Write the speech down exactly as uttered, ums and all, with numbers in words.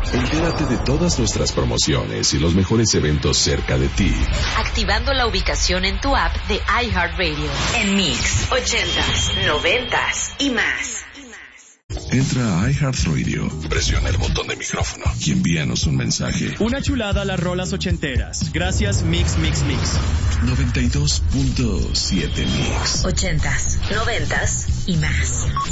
Entérate de todas nuestras promociones y los mejores eventos cerca de ti. Activando la ubicación en tu app de iHeartRadio. En Mix, ochentas, noventas y más. Entra a iHeartRadio, presiona el botón de micrófono y envíanos un mensaje. Una chulada a las rolas ochenteras. Gracias Mix, Mix, Mix. noventa y dos punto siete Mix. Ochentas, noventas y más.